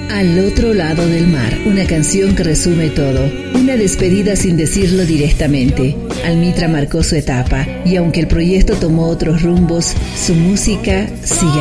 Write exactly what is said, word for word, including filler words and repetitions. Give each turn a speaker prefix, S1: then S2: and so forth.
S1: Al otro lado del mar, una canción que resume todo, una despedida sin decirlo directamente. Almitra marcó su etapa y aunque el proyecto tomó otros rumbos, su música sigue